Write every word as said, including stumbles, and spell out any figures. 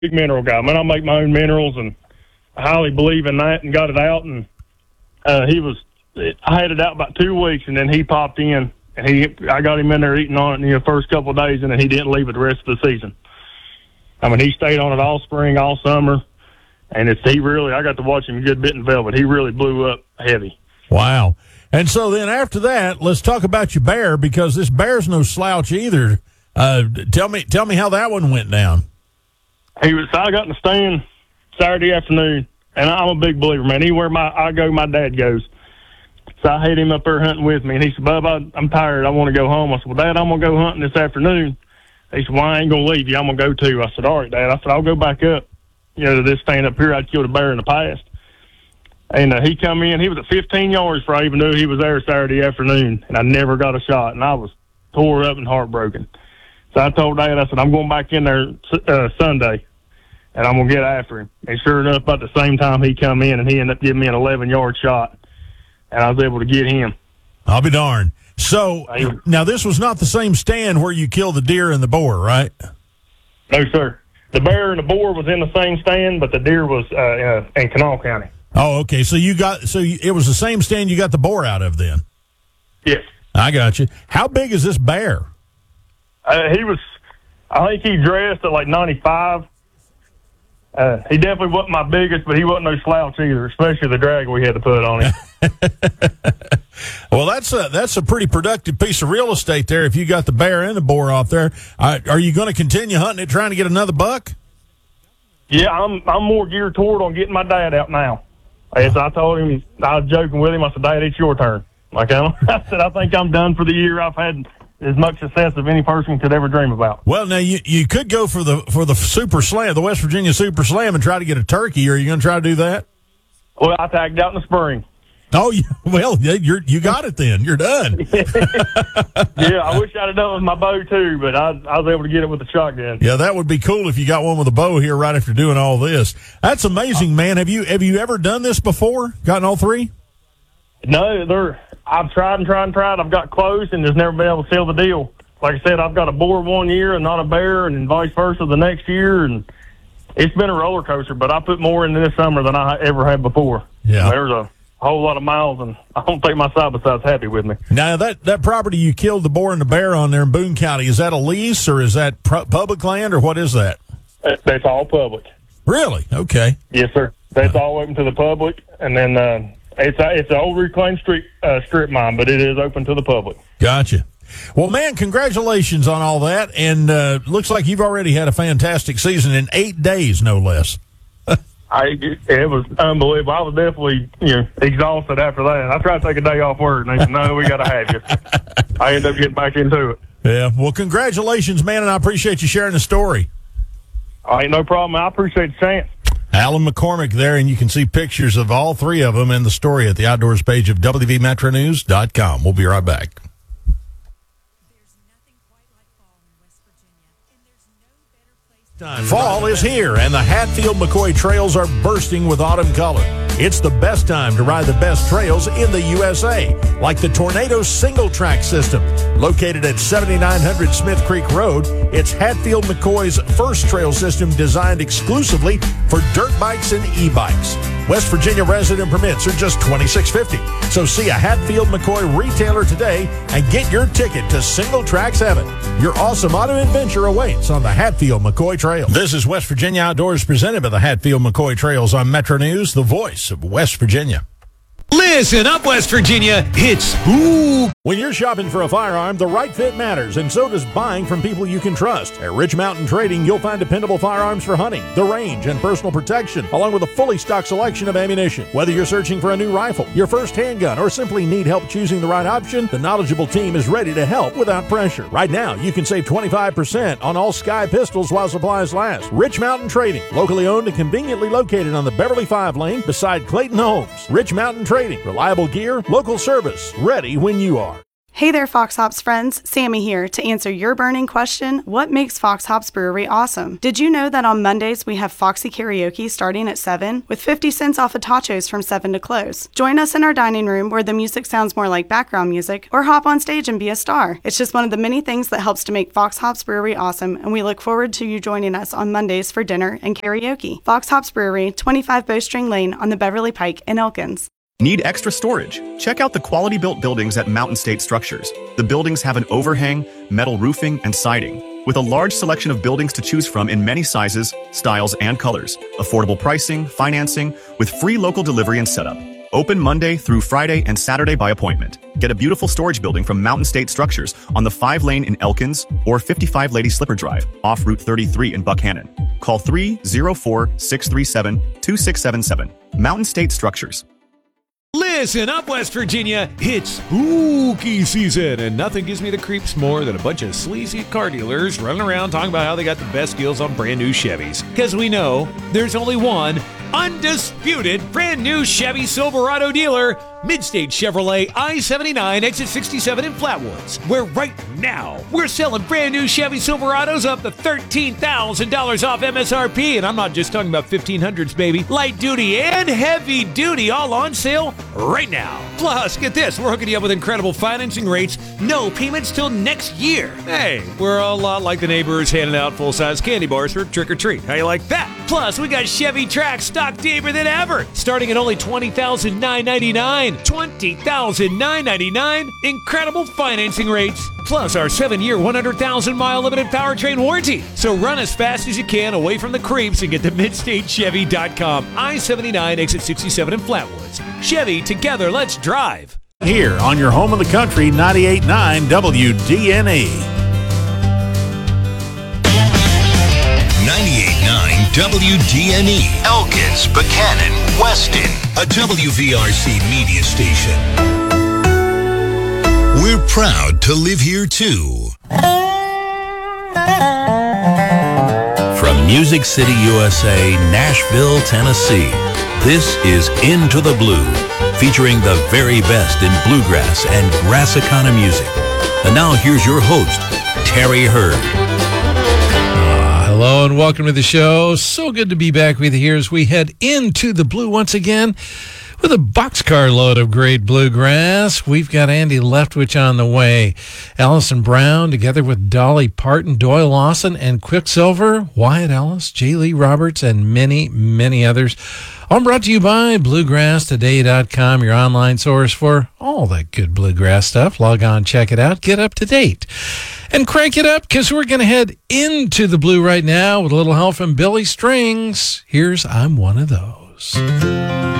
big mineral guy. I mean, I make my own minerals, and I highly believe in that and got it out. And uh, he was, I had it out about two weeks, and then he popped in, and he, I got him in there eating on it in the first couple of days, and then he didn't leave it the rest of the season. I mean, he stayed on it all spring, all summer, and it's he really, I got to watch him a good bit in velvet. He really blew up heavy. Wow. And so then after that, let's talk about your bear, because this bear's no slouch either. Uh, tell me, tell me how that one went down. He was. I got in the stand Saturday afternoon, and I'm a big believer, man. Anywhere my I go, my dad goes. So I had him up there hunting with me, and he said, "Bub, I, I'm tired. I want to go home." I said, "Well, Dad, I'm gonna go hunting this afternoon." He said, "Well, I ain't gonna leave you. I'm gonna go too." I said, "All right, Dad." I said, "I'll go back up, you know, to this stand up here. I'd killed a bear in the past." And uh, he come in. He was at fifteen yards before I even knew he was there Saturday afternoon, and I never got a shot, and I was tore up and heartbroken. So I told Dad, I said, "I'm going back in there uh, Sunday, and I'm going to get after him." And sure enough, about the same time he come in, and he ended up giving me an eleven-yard shot, and I was able to get him. I'll be darned. So, now this was not the same stand where you killed the deer and the boar, right? No, sir. The bear and the boar was in the same stand, but the deer was uh, uh, in Kanawha County. Oh, okay. So you got so you, it was the same stand you got the boar out of then? Yes. I got you. How big is this bear? Uh, he was, I think he dressed at like ninety-five. Uh, he definitely wasn't my biggest, but he wasn't no slouch either, especially the drag we had to put on him. Well, that's a, that's a pretty productive piece of real estate there if you got the bear and the boar off there. Uh, are you going to continue hunting it, trying to get another buck? Yeah, I'm I'm more geared toward on getting my dad out now. As I told him, I was joking with him, I said, "Dad, it's your turn." Like I, I said, I think I'm done for the year. I've had as much success as any person could ever dream about. Well, now you, you could go for the for the Super Slam, the West Virginia Super Slam, and try to get a turkey. Are you going to try to do that? Well, I tagged out in the spring. Oh, well, you're you got it then. You're done. Yeah, I wish I'd have done it with my bow too, but I, I was able to get it with the shotgun. Yeah, that would be cool if you got one with a bow here right after doing all this. That's amazing, man. Have you have you ever done this before? Gotten all three? No, they're. I've tried and tried and tried. I've got close and just never been able to seal the deal. Like I said, I've got a boar one year and not a bear, and vice versa the next year, and it's been a roller coaster. But I put more into this summer than I ever had before. Yeah, there's a whole lot of miles, and I don't think my side by side's happy with me. Now that that property you killed the boar and the bear on there in Boone County, is that a lease or is that pro- public land or what is that? That's all public. Really? Okay. Yes, sir. That's all open to the public, and then. Uh, It's a, it's an old reclaimed street, uh, strip mine, but it is open to the public. Gotcha. Well, man, congratulations on all that. And uh, looks like you've already had a fantastic season in eight days, no less. I It was unbelievable. I was definitely you know exhausted after that. I tried to take a day off work, and they said, "No, we got to have you." I ended up getting back into it. Yeah. Well, congratulations, man, and I appreciate you sharing the story. All right, no problem. I appreciate the chance. Alan McCormick there, and you can see pictures of all three of them and the story at the Outdoors page of W V Metro News dot com. We'll be right back. Fall is here, and the Hatfield McCoy trails are bursting with autumn color. It's the best time to ride the best trails in the U S A, like the Tornado Single Track System. Located at seventy-nine hundred Smith Creek Road, it's Hatfield McCoy's first trail system designed exclusively for dirt bikes and e-bikes. West Virginia resident permits are just twenty-six fifty. So see a Hatfield McCoy retailer today and get your ticket to Single Tracks Heaven. Your awesome autumn adventure awaits on the Hatfield McCoy Trail. This is West Virginia Outdoors presented by the Hatfield McCoy Trails on Metro News, the voice of West Virginia. Listen up, West Virginia. It's spook. When you're shopping for a firearm, the right fit matters, and so does buying from people you can trust. At Rich Mountain Trading, you'll find dependable firearms for hunting, the range, and personal protection, along with a fully stocked selection of ammunition. Whether you're searching for a new rifle, your first handgun, or simply need help choosing the right option, the knowledgeable team is ready to help without pressure. Right now, you can save twenty-five percent on all Sky pistols while supplies last. Rich Mountain Trading, locally owned and conveniently located on the Beverly five lane beside Clayton Homes. Rich Mountain Trading. Reliable gear, local service, ready when you are. Hey there, Fox Hops friends. Sammy here to answer your burning question, what makes Fox Hops Brewery awesome? Did you know that on Mondays we have Foxy Karaoke starting at seven with fifty cents off of tachos from seven to close? Join us in our dining room where the music sounds more like background music, or hop on stage and be a star. It's just one of the many things that helps to make Fox Hops Brewery awesome, and we look forward to you joining us on Mondays for dinner and karaoke. Fox Hops Brewery, twenty-five Bowstring Lane on the Beverly Pike in Elkins. Need extra storage? Check out the quality-built buildings at Mountain State Structures. The buildings have an overhang, metal roofing, and siding, with a large selection of buildings to choose from in many sizes, styles, and colors. Affordable pricing, financing, with free local delivery and setup. Open Monday through Friday and Saturday by appointment. Get a beautiful storage building from Mountain State Structures on the five lane in Elkins or fifty-five Lady Slipper Drive off Route thirty-three in Buckhannon. Call three oh four, six three seven, two six seven seven. Mountain State Structures. Listen up, West Virginia. It's spooky season, and nothing gives me the creeps more than a bunch of sleazy car dealers running around talking about how they got the best deals on brand new Chevys. Because we know there's only one undisputed brand new Chevy Silverado dealer, Midstate Chevrolet I seventy-nine, exit sixty-seven in Flatwoods, where right now we're selling brand new Chevy Silverados up to thirteen thousand dollars off M S R P, and I'm not just talking about fifteen hundreds, baby. Light duty and heavy duty all on sale right now. Plus, get this, we're hooking you up with incredible financing rates, no payments till next year. Hey, we're a lot like the neighbors handing out full-size candy bars for trick-or-treat. How you like that? Plus, we got Chevy Trax stock deeper than ever, starting at only twenty thousand nine hundred ninety-nine dollars. twenty thousand nine hundred ninety-nine dollars. Incredible financing rates. Plus our seven-year, one hundred thousand mile limited powertrain warranty. So run as fast as you can away from the creeps and get to midstate chevy dot com. I seventy-nine, exit sixty-seven in Flatwoods. Chevy, together, let's drive. Here on your home of the country, ninety-eight point nine W D N E. ninety-eight point nine W D N E, Elkins, Buchanan, Weston, a W V R C media station. We're proud to live here too. From Music City, U S A, Nashville, Tennessee, this is Into the Blue, featuring the very best in bluegrass and Grassicana music. And now here's your host, Terry Hurd. Hello and welcome to the show. So good to be back with you here as we head into the blue once again with a boxcar load of great bluegrass. We've got Andy Leftwich on the way. Alison Brown together with Dolly Parton, Doyle Lawson, and Quicksilver, Wyatt Ellis, J. Lee Roberts, and many, many others. All brought to you by bluegrass today dot com, your online source for all that good bluegrass stuff. Log on, check it out, get up to date. And crank it up, because we're going to head into the blue right now with a little help from Billy Strings. Here's I'm One of Those.